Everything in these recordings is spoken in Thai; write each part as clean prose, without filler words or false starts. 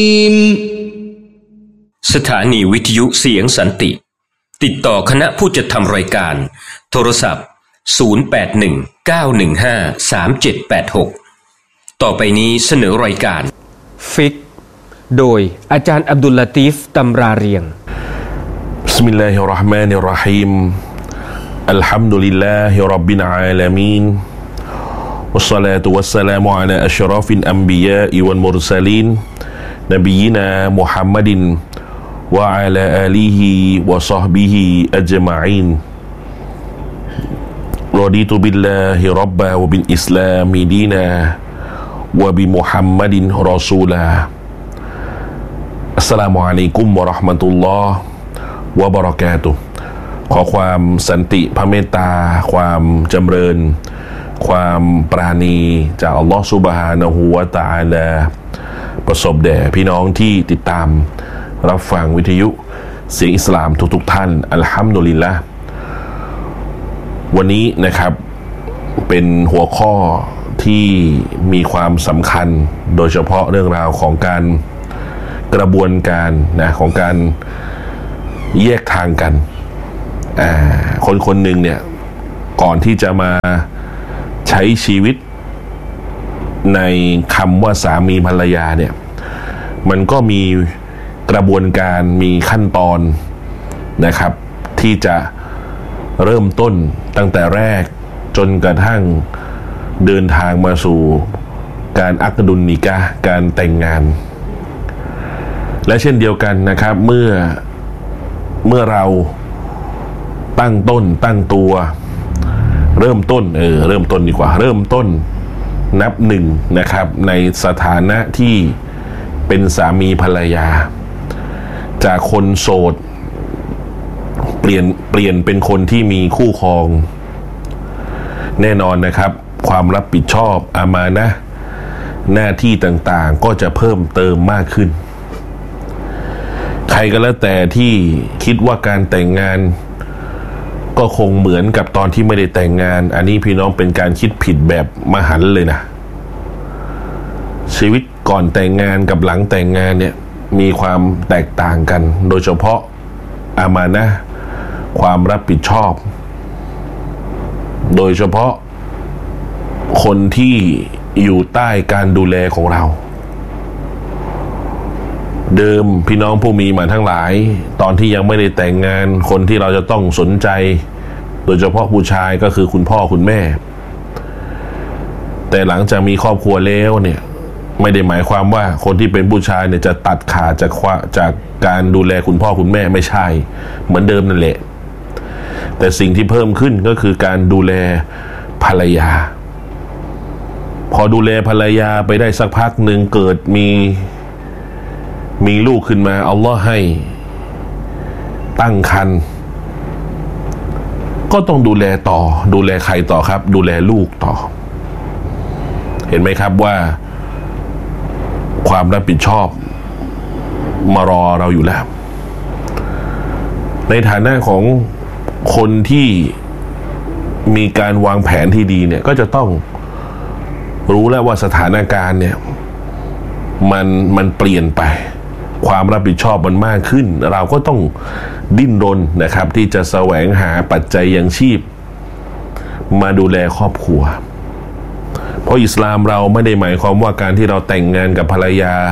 สถานีวิทยุเสียงสันติติดต่อคณะผู้จัดทำรายการโทรศัพท์0819153786ต่อไปนี้เสนอรายการฟิกโดยอาจารย์อับดุลลาตีฟตำราเรียงบิสมิลลาฮิรเราะห์มานิรเราะฮีมอัลฮัมดุลิลลาฮิร็อบบิลอาลามีนวัสศอลาตุวัสสลามุอะลาอัชรอฟิลอัมบิยาอิวัลมุรซะลีนนบียินามุฮัมมัดินวะอะลาอาลีฮิวะศอฮบิฮิอัจมะอีนรอดีตุบิลลาฮิร็อบบะวะบิลอิสลามิดีนาวะบิมุฮัมมัดินรอซูลาอัสสลามุอะลัยกุมวะเราะห์มะตุลลอฮ์วะบะเราะกาตุฮ์ขอความสันติพระเมตตาความจำเริญความปราณีจากอัลลอฮฺซุบฮานะฮูวะตะอาลาประสบแด่พี่น้องที่ติดตามรับฟังวิทยุเสียงอิสลามทุกท่านอัลฮัมดุลิลละห์วันนี้นะครับเป็นหัวข้อที่มีความสำคัญโดยเฉพาะเรื่องราวของการกระบวนการของการแยกทางกันคนหนึ่งเนี่ยก่อนที่จะมาใช้ชีวิตในคำว่าสามีภรรยาเนี่ยมันก็มีกระบวนการมีขั้นตอนนะครับที่จะเริ่มต้นตั้งแต่แรกจนกระทั่งเดินทางมาสู่การอักดุลนิกะห์การแต่งงานและเช่นเดียวกันนะครับเมื่อเราตั้งต้นตั้งตัวเริ่มต้นดีกว่าเริ่มต้นนับหนึ่งนะครับในสถานะที่เป็นสามีภรรยาจากคนโสดเปลี่ยนเป็นคนที่มีคู่ครองแน่นอนนะครับความรับผิดชอบอามานะห์หน้าที่ต่างๆก็จะเพิ่มเติมมากขึ้นใครก็แล้วแต่ที่คิดว่าการแต่งงานก็คงเหมือนกับตอนที่ไม่ได้แต่งงานอันนี้พี่น้องเป็นการคิดผิดแบบมหันต์เลยนะชีวิตก่อนแต่งงานกับหลังแต่งงานเนี่ยมีความแตกต่างกันโดยเฉพาะอามานะห์ความรับผิดชอบโดยเฉพาะคนที่อยู่ใต้การดูแลของเราเดิมพี่น้องผู้มีมาทั้งหลายตอนที่ยังไม่ได้แต่งงานคนที่เราจะต้องสนใจโดยเฉพาะผู้ชายก็คือคุณพ่อคุณแม่แต่หลังจากมีครอบครัวแล้วเนี่ยไม่ได้หมายความว่าคนที่เป็นผู้ชายเนี่ยจะตัดขาดจากการดูแลคุณพ่อคุณแม่ไม่ใช่เหมือนเดิมนั่นแหละแต่สิ่งที่เพิ่มขึ้นก็คือการดูแลภรรยาพอดูแลภรรยาไปได้สักพักหนึ่งเกิดมีลูกขึ้นมาอัลลอฮ์ให้ตั้งครรภ์ก็ต้องดูแลต่อดูแลใครต่อครับดูแลลูกต่อเห็นไหมครับว่าความรับผิดชอบมารอเราอยู่แล้วในฐานะของคนที่มีการวางแผนที่ดีเนี่ยก็จะต้องรู้แล้วว่าสถานการณ์เนี่ยมันเปลี่ยนไปความรับผิดชอบมันมากขึ้นเราก็ต้องดิ้นรนนะครับที่จะแสวงหาปัจจัยยังชีพมาดูแลครอบครัวเพราะอิสลามเราไม่ได้หมายความว่าการที่เราแต่งงานกับภรรยา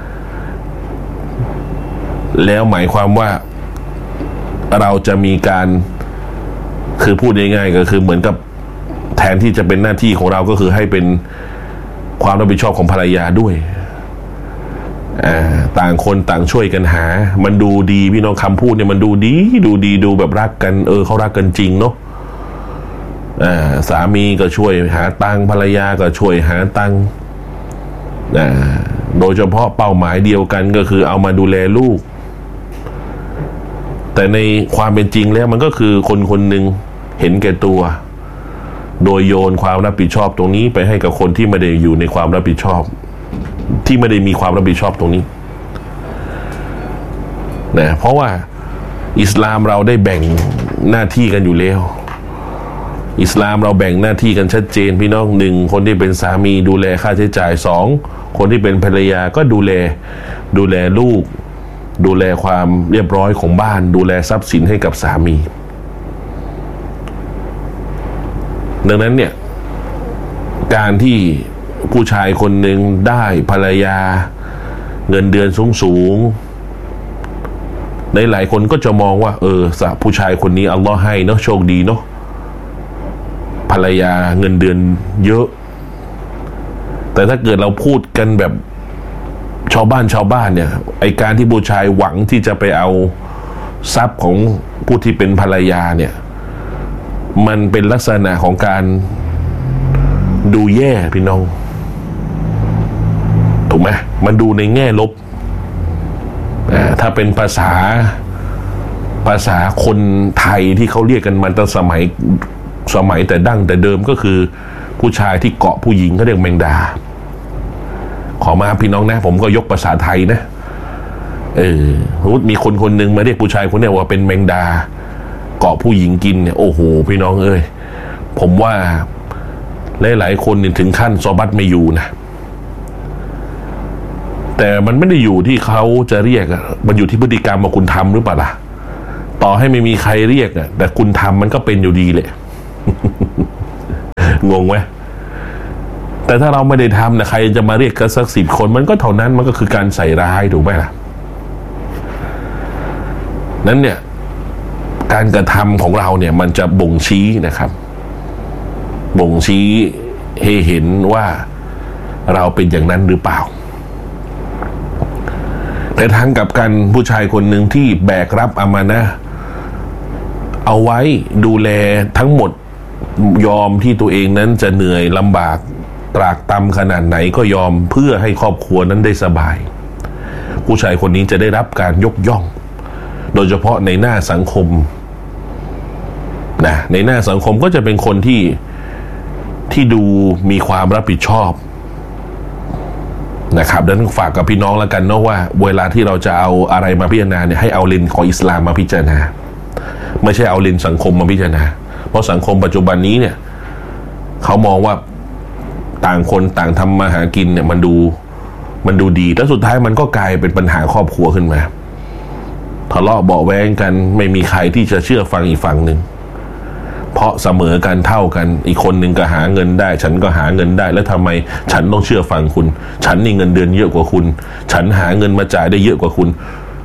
แล้วหมายความว่าเราจะมีการคือพูดง่ายๆก็คือเหมือนกับแทนที่จะเป็นหน้าที่ของเราก็คือให้เป็นความรับผิดชอบของภรรยาด้วยต่างคนต่างช่วยกันหามันดูดีพี่น้องคำพูดเนี่ยมันดูดีดูแบบรักกันเขารักกันจริงเนาะสามีก็ช่วยหาตังค์ภรรยาก็ช่วยหาตังค์โดยเฉพาะเป้าหมายเดียวกันก็คือเอามาดูแลลูกแต่ในความเป็นจริงแล้วมันก็คือคนหนึ่งเห็นแก่ตัวโดยโยนความรับผิดชอบตรงนี้ไปให้กับคนที่ไม่ได้อยู่ในความรับผิดชอบที่ไม่ได้มีความรับผิดชอบตรงนี้นะเพราะว่าอิสลามเราได้แบ่งหน้าที่กันอยู่แล้วอิสลามเราแบ่งหน้าที่กันชัดเจนพี่น้องหนึ่งคนที่เป็นสามีดูแลค่าใช้จ่ายสองคนที่เป็นภรรยาก็ดูแลลูกดูแลความเรียบร้อยของบ้านดูแลทรัพย์สินให้กับสามีดังนั้นเนี่ยการที่ผู้ชายคนหนึ่งได้ภรรยาเงินเดือนสูงหลายคนก็จะมองว่าผู้ชายคนนี้อัลลอฮ์ให้เนาะโชคดีเนาะภรรยาเงินเดือนเยอะแต่ถ้าเกิดเราพูดกันแบบชาวบ้านเนี่ยไอการที่ผู้ชายหวังที่จะไปเอาทรัพย์ของผู้ที่เป็นภรรยาเนี่ยมันเป็นลักษณะของการดูแย่พี่น้องถูกไหมมันดูในแง่ลบถ้าเป็นภาษาคนไทยที่เขาเรียกกันมาตั้งสมัยแต่ดั้งแต่เดิมก็คือผู้ชายที่เกาะผู้หญิงเขาเรียกแมงดาขอมาพี่น้องนะผมก็ยกภาษาไทยนะสมมติมีคนหนึ่งมาเรียกผู้ชายคนนี้ว่าเป็นแมงดาเกาะผู้หญิงกินเนี่ยโอ้โหพี่น้องเอ้ยผมว่าหลายคนถึงขั้นซอบัตไม่อยู่นะแต่มันไม่ได้อยู่ที่เขาจะเรียกมันอยู่ที่พฤติกรรมว่าคุณทำหรือเปล่าล่ะต่อให้ไม่มีใครเรียกแต่คุณทำมันก็เป็นอยู่ดีแหละ งงไหมแต่ถ้าเราไม่ได้ทำนะใครจะมาเรียกกันสัก10 คนมันก็เท่านั้นมันก็คือการใส่ร้ายถูกไหมล่ะนั้นเนี่ยการกระทำของเราเนี่ยมันจะบ่งชี้นะครับบ่งชี้ให้เห็นว่าเราเป็นอย่างนั้นหรือเปล่าแต่ทางกับกันผู้ชายคนหนึ่งที่แบกรับอามานะห์เอาไว้ดูแลทั้งหมดยอมที่ตัวเองนั้นจะเหนื่อยลำบากตรากตรำขนาดไหนก็ยอมเพื่อให้ครอบครัวนั้นได้สบายผู้ชายคนนี้จะได้รับการยกย่องโดยเฉพาะในหน้าสังคมนะในหน้าสังคมก็จะเป็นคนที่ดูมีความรับผิดชอบนะครับดังนั้นฝากกับพี่น้องแล้วกันเนาะว่าเวลาที่เราจะเอาอะไรมาพิจารณาเนี่ยให้เอาเลนของอิสลามมาพิจารณาไม่ใช่เอาเลนสังคมมาพิจารณาเพราะสังคมปัจจุบันนี้เนี่ยเขามองว่าต่างคนต่างทำมาหากินเนี่ยมันดูดีแล้วสุดท้ายมันก็กลายเป็นปัญหาครอบครัวขึ้นมาทะเลาะเบาะแว้งกันไม่มีใครที่จะเชื่อฟังอีกฝั่งหนึ่งเพราะเสมอกันเท่ากันอีกคนหนึ่งก็หาเงินได้ฉันก็หาเงินได้แล้วทำไมฉันต้องเชื่อฟังคุณฉันนี่เงินเดือนเยอะกว่าคุณฉันหาเงินมาจ่ายได้เยอะกว่าคุณ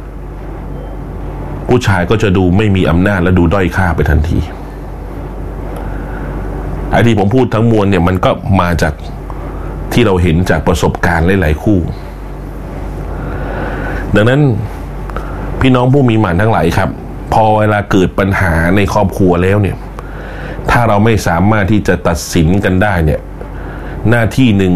ผู้ชายก็จะดูไม่มีอำนาจและดูด้อยค่าไปทันทีไอ้ที่ผมพูดทั้งมวลเนี่ยมันก็มาจากที่เราเห็นจากประสบการณ์หลายๆคู่ดังนั้นพี่น้องผู้มีหมานทั้งหลายครับพอเวลาเกิดปัญหาในครอบครัวแล้วเนี่ยถ้าเราไม่สามารถที่จะตัดสินกันได้เนี่ยหน้าที่หนึ่ง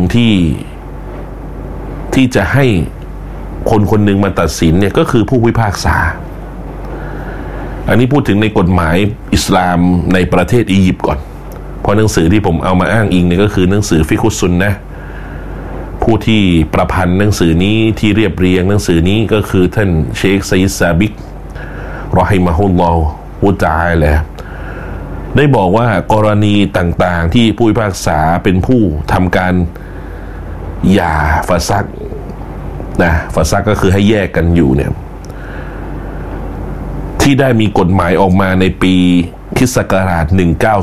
ที่จะให้คนหนึ่งมาตัดสินเนี่ยก็คือผู้พิพากษาอันนี้พูดถึงในกฎหมายอิสลามในประเทศอียิปต์ก่อนเพราะหนังสือที่ผมเอามาอ้างอิงเนี่ยก็คือหนังสือฟิกุสซุนนะห์ผู้ที่ประพันธ์หนังสือนี้ที่เรียบเรียงหนังสือนี้ก็คือท่านเชคไซยิดซาบิกรอฮิมะฮุลลอฮุตะอาลาได้บอกว่ากรณีต่างๆที่ผู้พิพากษาเป็นผู้ทำการหย่าฟาซักนะฟาซักก็คือให้แยกกันอยู่เนี่ยที่ได้มีกฎหมายออกมาในปีคริสต์ศักราช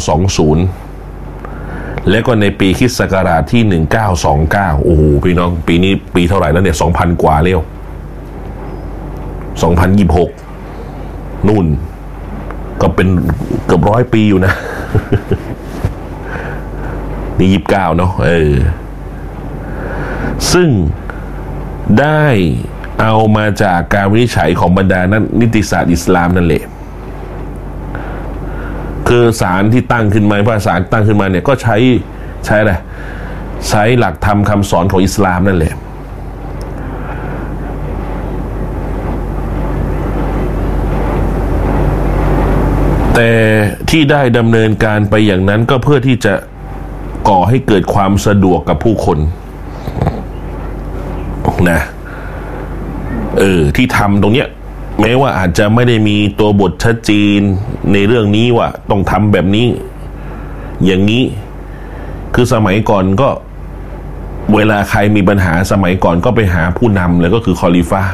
1920และก็ในปีคริสต์ศักราชที่1929โอ้โหพี่น้องปีนี้ปีเท่าไหร่แล้วเนี่ย 2,000 กว่าแล้ว2026นู่นก็เป็นเกือบ100 ปีอยู่นะ นี่29เนาะซึ่งได้เอามาจากการวินิจฉัยของบรรดานักนิติศาสตร์อิสลามนั่นแหละคือศาลที่ตั้งขึ้นมาพระศาลตั้งขึ้นมาเนี่ยก็ใช้อะไรใช้หลักธรรมคำสอนของอิสลามนั่นแหละแต่ที่ได้ดำเนินการไปอย่างนั้นก็เพื่อที่จะก่อให้เกิดความสะดวกกับผู้คนนะที่ทำตรงเนี้ยแม้ว่าอาจจะไม่ได้มีตัวบทชัดเจนในเรื่องนี้ว่าต้องทำแบบนี้อย่างนี้คือสมัยก่อนก็เวลาใครมีปัญหาสมัยก่อนก็ไปหาผู้นำเลยก็คือคอลิฟะห์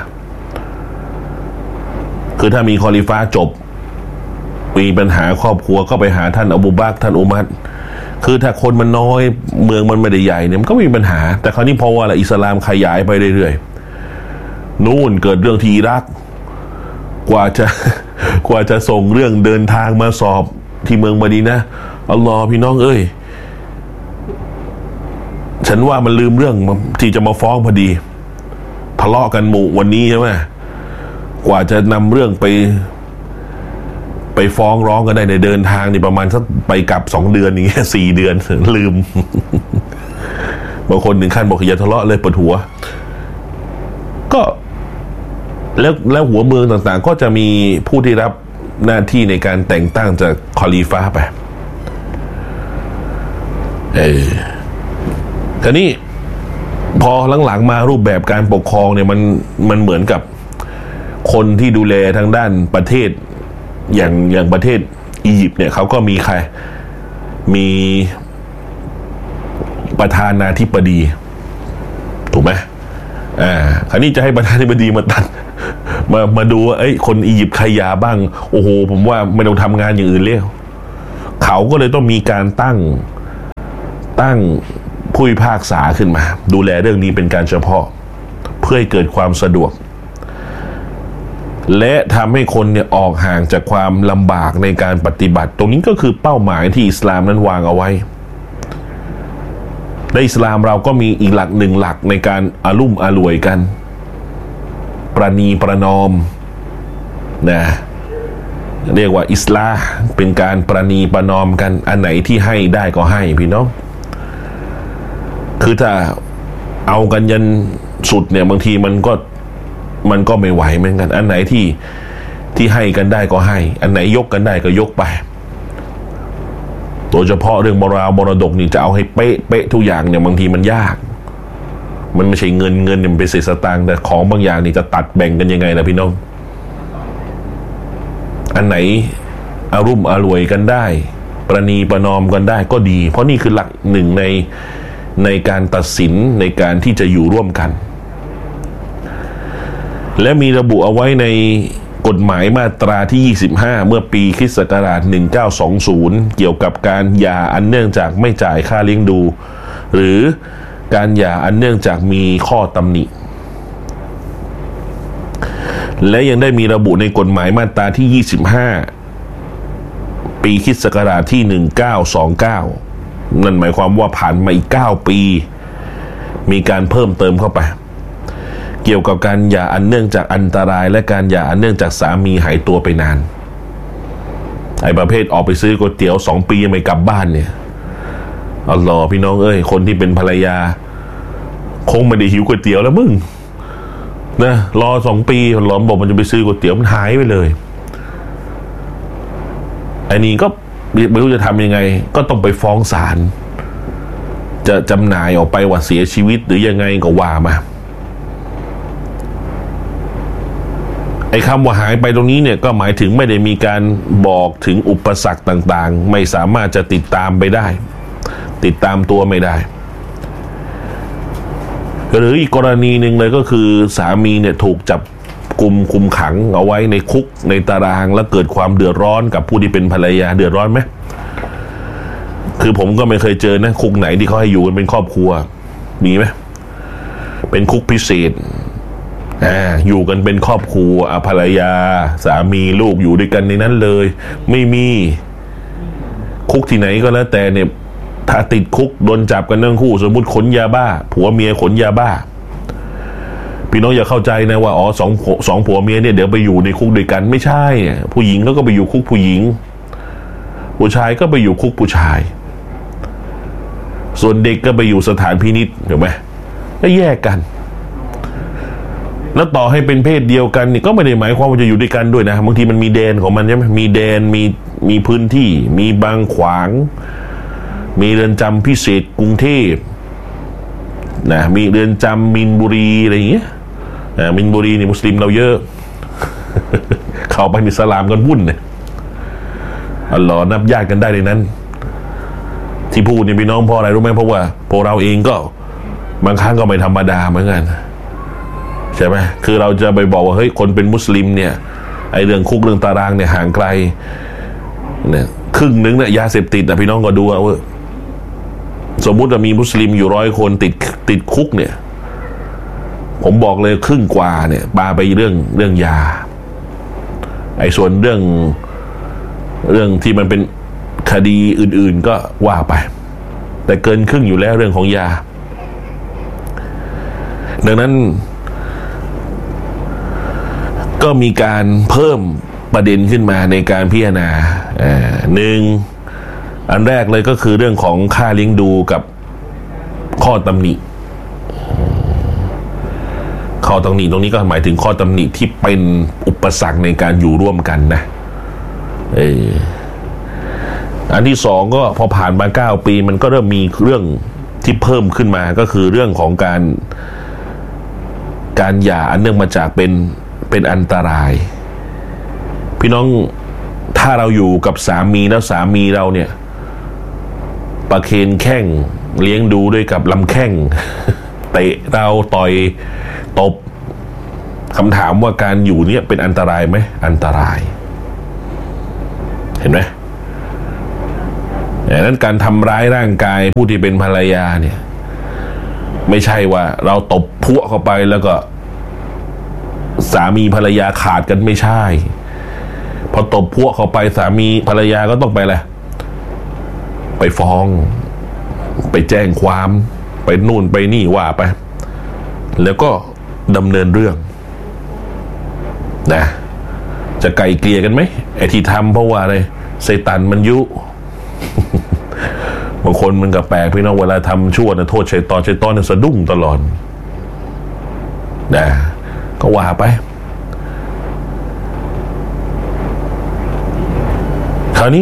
คือถ้ามีคอลิฟะห์จบมีปัญหาครอบครัวก็ไปหาท่านอบูบักรท่านอุมัรคือถ้าคนมันน้อยเมืองมันไม่ได้ใหญ่เนี่ยมันก็ไม่มีปัญหาแต่คราวนี้พอว่าอิสลามขยายไปเรื่อยๆนู่นเกิดเรื่องที่อิรักกว่าจะส่งเรื่องเดินทางมาสอบที่เมืองมะดีนะห์อัลลอฮ์พี่น้องเอ้ยฉันว่ามันลืมเรื่องที่จะมาฟ้องพอดีทะเลาะกันหมู่วันนี้ใช่ไหมกว่าจะนำเรื่องไปฟ้องร้องกันได้ในเดินทางนี่ประมาณสักไปกลับ2 เดือนอย่างเงี้ย4 เดือนลืม บางคนถึงขั้นบอกอย่าทะเลาะเลยปวดหัวก็แล้วหัวเมืองต่างๆก็จะมีผู้ที่รับหน้าที่ในการแต่งตั้งจากคอลีฟะห์ไปทีนี้พอหลังๆมารูปแบบการปกครองเนี่ยมันเหมือนกับคนที่ดูแลทางด้านประเทศอย่างประเทศอียิปต์เนี่ยเขาก็มีใครมีประธานาธิบดีถูกไหมคราวนี้จะให้ประธานาธิบดีมาตัดมาดูว่าคนอียิปต์ใครหย่าบ้างโอ้โหผมว่าไม่ต้องทำงานอย่างอื่นแล้วเขาก็เลยต้องมีการตั้งผู้พิพากษาขึ้นมาดูแลเรื่องนี้เป็นการเฉพาะเพื่อให้เกิดความสะดวกและทำให้คนเนี่ยออกห่างจากความลำบากในการปฏิบัติตรงนี้ก็คือเป้าหมายที่อิสลามนั้นวางเอาไว้ในอิสลามเราก็มีอีกหลักในการอารุ่มอร่วยกันประนีประนอมนะเรียกว่าอิสลาห์เป็นการประนีประนอมกันอันไหนที่ให้ได้ก็ให้พี่น้องคือถ้าเอากันยันสุดเนี่ยบางทีมันก็ไม่ไหวเหมือนกันอันไหนที่ให้กันได้ก็ให้อันไหนยกกันได้ก็ยกไปโดยเฉพาะเรื่องมรดกนี่จะเอาให้เป๊ะทุกอย่างเนี่ยบางทีมันยากมันไม่ใช่เงินเนี่ยมันเป็นเศษสตางค์แต่ของบางอย่างนี่จะตัดแบ่งกันยังไงนะพี่น้องอันไหนอารุ่มอร่วยกันได้ประนีประนอมกันได้ก็ดีเพราะนี่คือหลักหนึ่งในการตัดสินในการที่จะอยู่ร่วมกันและมีระบุเอาไว้ในกฎหมายมาตราที่25เมื่อปีคริสต์ศักราช1920เกี่ยวกับการหย่าอันเนื่องจากไม่จ่ายค่าเลี้ยงดูหรือการหย่าอันเนื่องจากมีข้อตำหนิและยังได้มีระบุในกฎหมายมาตราที่25ปีคริสต์ศักราชที่1929นั่นหมายความว่าผ่านมาอีก9 ปีมีการเพิ่มเติมเข้าไปเกี่ยวกับการหย่าอันเนื่องจากอันตรายและการหย่าอันเนื่องจากสามีหายตัวไปนานไอ้ประเภทออกไปซื้อก๋วยเตี๋ยว2 ปียังไม่กลับบ้านเนี่ยอัลลอฮ์พี่น้องเอ้ยคนที่เป็นภรรยาคงไม่ได้หิวก๋วยเตี๋ยวแล้วมึงนะรอ2 ปีหลอมบอกมันจะไปซื้อก๋วยเตี๋ยวมันหายไปเลยไอ้นี่ก็ไม่รู้จะทำยังไงก็ต้องไปฟ้องศาลจะจำหน่ายออกไปว่าเสียชีวิตหรือยังไงก็ว่ามาไอ้คำว่าหายไปตรงนี้เนี่ยก็หมายถึงไม่ได้มีการบอกถึงอุปสรรคต่างๆไม่สามารถจะติดตามไปได้ติดตามตัวไม่ได้หรืออีกกรณีหนึ่งเลยก็คือสามีเนี่ยถูกจับคุมขังเอาไว้ในคุกในตารางแล้วเกิดความเดือดร้อนกับผู้ที่เป็นภรรยาเดือดร้อนไหมคือผมก็ไม่เคยเจอนะคุกไหนที่เขาให้อยู่กันเป็นครอบครัวมีไหมเป็นคุกพิเศษอยู่กันเป็นครอบครัวภรรยาสามีลูกอยู่ด้วยกันในนั้นเลยไม่มีคุกที่ไหนก็แล้วแต่เนี่ยถ้าติดคุกโดนจับกันทั้งคู่สมมุติขนยาบ้าผัวเมียขนยาบ้าพี่น้องอย่าเข้าใจนะว่าสองผัวเมียเนี่ยเดี๋ยวไปอยู่ในคุกด้วยกันไม่ใช่ผู้หญิงก็ไปอยู่คุกผู้หญิงผู้ชายก็ไปอยู่คุกผู้ชายส่วนเด็กก็ไปอยู่สถานพินิจถูกไหมก็แยกกันแล้วต่อให้เป็นเพศเดียวกันนี่ก็ไม่ได้หมายความว่าจะอยู่ด้วยกันด้วยนะบางทีมันมีแดนของมันใช่ไหมมีแดนมีพื้นที่มีบางขวางมีเรือนจำพิเศษกรุงเทพนะมีเรือนจำมินบุรีอะไรอย่างเงี้ยมินบุรีนี่มุสลิมเราเยอะ เข้าไปมีสลามกันวุ่นเนี่ยอัลลอฮ์นับญาติกันได้ในนั้นที่พูดเนี่ยพี่น้องเพราะอะไรรู้ไหมเพราะว่าพวกเราเองก็บางครั้งก็ไม่ธรรมดาเหมือนกันใช่ไหมคือเราจะไปบอกว่าเฮ้ยคนเป็นมุสลิมเนี่ยไอเรื่องคุกเรื่องตารางเนี่ยห่างไกลเนี่ยครึ่งนึงเนี่ยยาเสพติดแต่พี่น้องก็ดูว่าสมมุติว่ามีมุสลิมอยู่100 คนติดคุกเนี่ยผมบอกเลยครึ่งกว่าเนี่ยปาไปเรื่องยาไอ้ส่วนเรื่องที่มันเป็นคดีอื่นๆก็ว่าไปแต่เกินครึ่งอยู่แล้วเรื่องของยาดังนั้นก็มีการเพิ่มประเด็นขึ้นมาในการพิจารณาหนึ่งอันแรกเลยก็คือเรื่องของค่าเลี้ยงดูกับข้อตำหนิข้อตำหนิตรงนี้ก็หมายถึงข้อตำหนิที่เป็นอุปสรรคในการอยู่ร่วมกันนะอันที่สองก็พอผ่านมา9 ปีมันก็เริ่มมีเรื่องที่เพิ่มขึ้นมาก็คือเรื่องของการหย่าอันเนื่องมาจากเป็นอันตรายพี่น้องถ้าเราอยู่กับสามีแล้วสามีเราเนี่ยประเคนแข้งเลี้ยงดูด้วยกับลำแข้งเตะเราต่อยตบคำถามว่าการอยู่เนี่ยเป็นอันตรายไหมอันตรายเห็นไหมดังนั้นการทำร้ายร่างกายผู้ที่เป็นภรรยาเนี่ยไม่ใช่ว่าเราตบพั่วเข้าไปแล้วก็สามีภรรยาขาดกันไม่ใช่พอตบพั่วเข้าไปสามีภรรยาก็ต้องไปแหละไปฟ้องไปแจ้งความไปนู่นไปนี่ว่าไปแล้วก็ดำเนินเรื่องนะจะไกลเกลี่ยกันไหมไอ้ที่ทำเพราะว่าอะไรไซตันมันยุ บางคนมันก็แปลกพี่น้องเวลาทำชั่วนะโทษชัยตอนเนี่ยสะดุ้งตลอดนะก็ว่าไปคราวนี้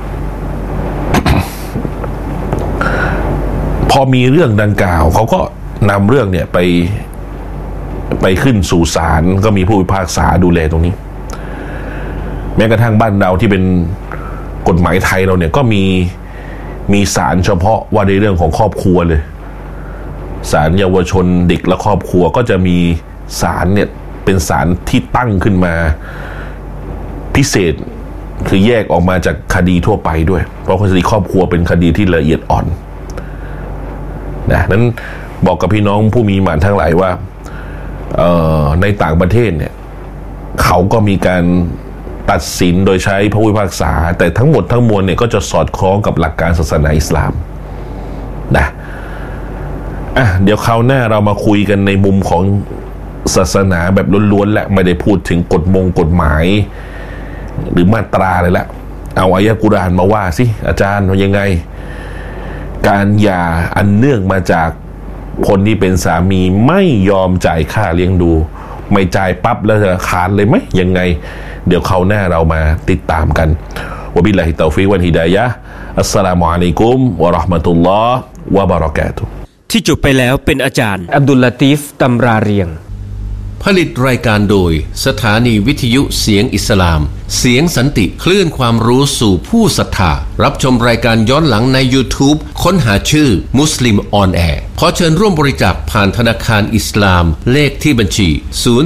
พอมีเรื่องดังกล่าวเขาก็นำเรื่องเนี่ยไปขึ้นสู่ศาลก็มีผู้พิพากษาดูแลตรงนี้แม้กระทั่งบ้านเราที่เป็นกฎหมายไทยเราเนี่ยก็มีศาลเฉพาะว่าในเรื่องของครอบครัวเลยศาลเยาวชนเด็กและครอบครัวก็จะมีศาลเนี่ยเป็นศาลที่ตั้งขึ้นมาพิเศษคือแยกออกมาจากคดีทั่วไปด้วยเพราะคดีครอบครัวเป็นคดีที่ละเอียดอ่อนนะนั้นบอกกับพี่น้องผู้มีหมานทั้งหลายว่าในต่างประเทศเนี่ยเขาก็มีการตัดสินโดยใช้ผู้พิพากษาแต่ทั้งหมดทั้งมวลเนี่ยก็จะสอดคล้องกับหลักการศาสนาอิสลามนะเดี๋ยวคราวหน้าเรามาคุยกันในมุมของศาสนาแบบล้วนๆและไม่ได้พูดถึงกฎหมายหรือมาตราอะไรละเอาอายะห์กุรอานมาว่าสิอาจารย์ว่ายังไงการหย่าอันเนื่องมาจากคนที่เป็นสามีไม่ยอมจ่ายค่าเลี้ยงดูไม่จ่ายปั๊บแล้วจะขาดเลยไหมยังไงเดี๋ยวคราวหน้าเรามาติดตามกันวะบิลลาฮิตตอฟิกวัลฮิดายะฮ์อัสสลามุอะลัยกุมวะเราะห์มะตุลลอฮ์วะบะเราะกาตุฮ์ที่จบไปแล้วเป็นอาจารย์อับดุลลาตีฟตำราเรียงผลิตรายการโดยสถานีวิทยุเสียงอิสลามเสียงสันติคลื่นความรู้สู่ผู้ศรัทธารับชมรายการย้อนหลังใน YouTube ค้นหาชื่อมุสลิมออนแอร์ขอเชิญร่วมบริจาคผ่านธนาคารอิสลามเลขที่บัญชี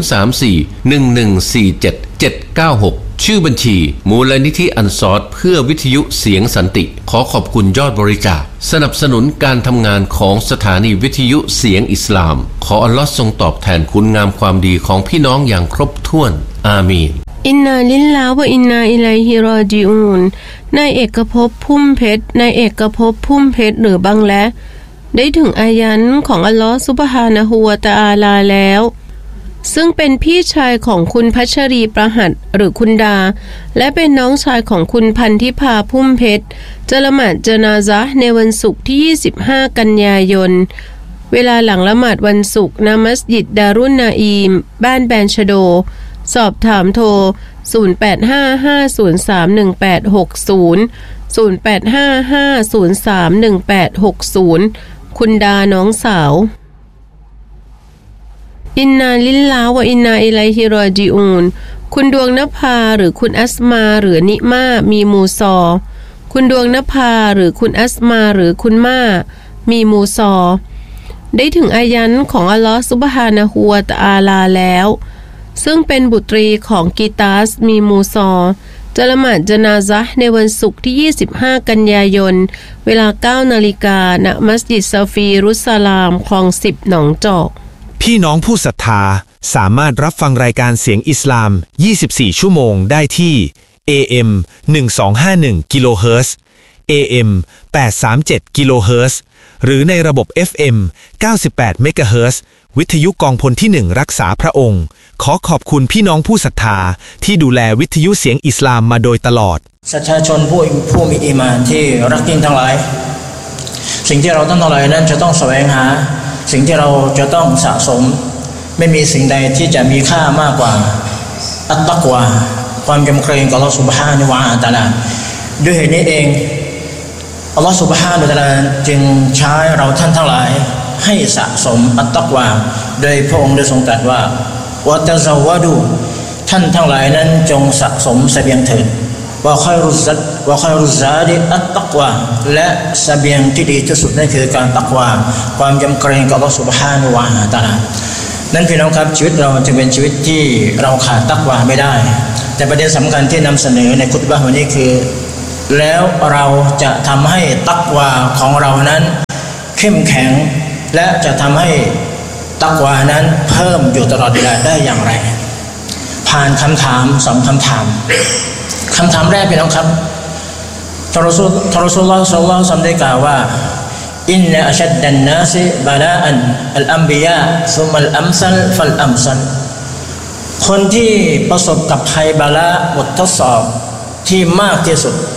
034-1147-796ชื่อบัญชีมูลนิธิอันซอรเพื่อวิทยุเสียงสันติขอขอบคุณยอดบริจาคสนับสนุนการทำงานของสถานีวิทยุเสียงอิสลามขออัลลอฮ์ทรงตอบแทนคุณงามความดีของพี่น้องอย่างครบถ้วนอามีนอินนาลิลลาฮ์วะอินนาอิลัยฮิรอญิอูนนายเอกภพพุ่มเพชรนายเอกภพพุ่มเพชรหรือบังและได้ถึงอายันของอัลลอฮ์ซุบฮานะฮูวะตะอาลาแล้วซึ่งเป็นพี่ชายของคุณพัชรีประหัตหรือคุณดาและเป็นน้องชายของคุณพันธิพาพุ่มเพชรจะละหมาดญะนาซะห์ในวันศุกร์ที่25กันยายนเวลาหลังละหมาดวันศุกร์ณมัสยิดดารุนนาอีมบ้านแบนชโดสอบถามโทร0855031860 คุณดาน้องสาวอินนาลิลลาฮ์วะอินนาอิลัยฮิรอญิอูนคุณดวงนภาหรือคุณอัสมาหรือนิมามีมูซอคุณดวงนภาหรือคุณอัสมาหรือคุณมามีมูซอได้ถึงอายันของอัลลอฮฺซุบฮานะฮูวะตะอาลาแล้วซึ่งเป็นบุตรีของกีตาสมีมูซอจะละหมาดญะนาซะห์ในวันศุกร์ที่25กันยายนเวลา 9 นาฬิกาณมัสยิดซาฟีรุสลามคลอง10หนองจอกพี่น้องผู้ศรัทธาสามารถรับฟังรายการเสียงอิสลาม24ชั่วโมงได้ที่ AM 1251กิโลเฮิรตซ์ AM 837กิโลเฮิรตซ์หรือในระบบ FM 98เมกะเฮิรตซ์วิทยุกองพลที่1รักษาพระองค์ขอขอบคุณพี่น้องผู้ศรัทธาที่ดูแลวิทยุเสียงอิสลามมาโดยตลอดประชาชนผู้มีอีหม่านที่รักยิ่งทั้งหลายสิ่งที่เราทั้งหลายนั้นจะต้องแสวงหาสิ่งที่เราจะต้องสะสมไม่มีสิ่งใดที่จะมีค่ามากกว่าอัตตักวาความยำเกรงต่ออัลเลาะห์ซุบฮานะฮูวะตะอาลาด้วยเหตุนี้เองอัลเลาะห์ซุบฮานะฮูวะตะอาลาจึงใช้เราท่านทั้งหลายให้สะสมอัตตักวาโดยพระองค์ได้ทรงตรัสว่าวะตะซาวะดูท่านทั้งหลายนั้นจงสะสมเสบียงเถิดว่าค่อยรุซาดิอัตตักวาและเสบียงที่ดีที่สุดนั่นคือการตักวาความยำเกรงต่ออัลเลาะห์ซุบฮานะฮูวะตะอาลานั้นพี่น้องครับชีวิตเราจะเป็นชีวิตที่เราขาดตักวาไม่ได้แต่ประเด็นสำคัญที่นำเสนอในคุตบะห์วันนี้คือแล้วเราจะทำให้ตักวาของเรานั้นเข้มแข็งและจะทำให้ตักวานั้นเพิ่มอยู่ตลอดเวลาได้อย่างไรผ่านคำถาม2คำถามแรกพี่น้องครับท่านรอซูลลอฮ์ ศ็อลลัลลอฮุอะลัยฮิวะซัลลัมได้กล่าวว่าอินนะอัชัดดันนาสบะลาอันอัลอัมบิยาซุมมัลอัมซัลฟัลอัมซัลคนที่ประสบกับภัยบาละบททดสอบที่มากที่สุด